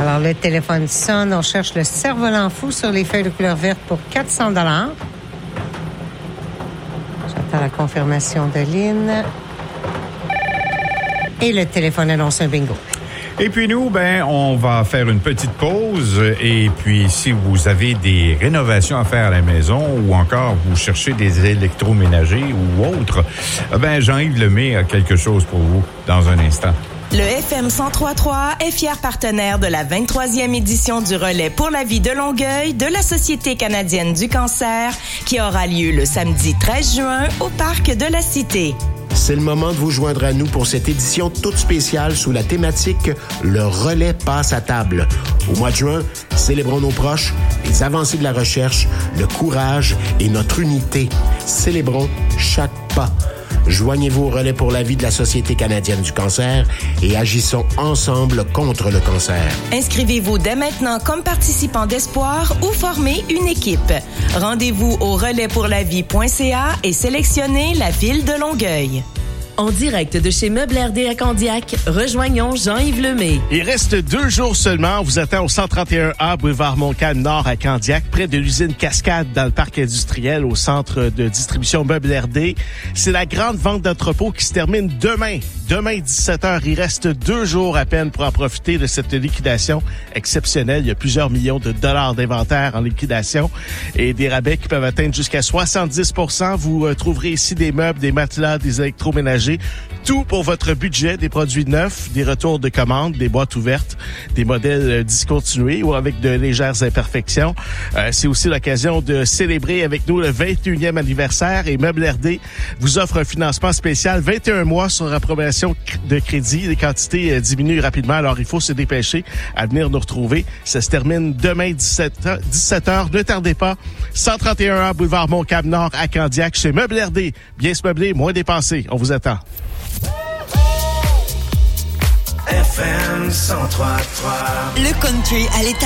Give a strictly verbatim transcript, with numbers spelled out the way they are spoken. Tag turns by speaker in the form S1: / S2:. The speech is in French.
S1: Alors, le téléphone sonne. On cherche le cerf-volant fou sur les feuilles de couleur verte pour quatre cents dollars. J'attends la confirmation de Lynn. Et le téléphone annonce un bingo.
S2: Et puis nous, ben, on va faire une petite pause. Et puis, si vous avez des rénovations à faire à la maison ou encore vous cherchez des électroménagers ou autres, ben, Jean-Yves Lemay a quelque chose pour vous dans un instant.
S3: Le F M cent trois virgule trois est fier partenaire de la vingt-troisième édition du Relais pour la vie de Longueuil de la Société canadienne du cancer qui aura lieu le samedi treize juin au Parc de la Cité.
S4: C'est le moment de vous joindre à nous pour cette édition toute spéciale sous la thématique « Le relais passe à table ». Au mois de juin, célébrons nos proches, les avancées de la recherche, le courage et notre unité. Célébrons chaque pas. Joignez-vous au Relais pour la vie de la Société canadienne du cancer et agissons ensemble contre le cancer.
S3: Inscrivez-vous dès maintenant comme participant d'espoir ou formez une équipe. Rendez-vous au relais pour la vie point c a et sélectionnez la ville de Longueuil.
S5: En direct de chez Meubles R D à Candiac, rejoignons Jean-Yves Lemay.
S6: Il reste deux jours seulement. On vous attend au cent trente et un A, boulevard Montcalm Nord à Candiac, près de l'usine Cascade, dans le parc industriel, au centre de distribution Meubles R D. C'est la grande vente d'entrepôt qui se termine demain. Demain, dix-sept heures. Il reste deux jours à peine pour en profiter de cette liquidation exceptionnelle. Il y a plusieurs millions de dollars d'inventaire en liquidation et des rabais qui peuvent atteindre jusqu'à soixante-dix pour cent. Vous euh, trouverez ici des meubles, des matelas, des électroménagers. Tout pour votre budget, des produits neufs, des retours de commandes, des boîtes ouvertes, des modèles discontinués ou avec de légères imperfections. Euh, c'est aussi l'occasion de célébrer avec nous le vingt et unième anniversaire et Meubles R D vous offre un financement spécial vingt et un mois sur approbation de crédit. Les quantités euh, diminuent rapidement, alors il faut se dépêcher à venir nous retrouver. Ça se termine demain dix-sept heures. Ne tardez pas. cent trente et un A, boulevard Montcalm Nord à Candiac, chez Meubles R D. Bien se meubler, moins dépensé. On vous attend.
S7: F M cent trois virgule trois.
S8: Le country à l'état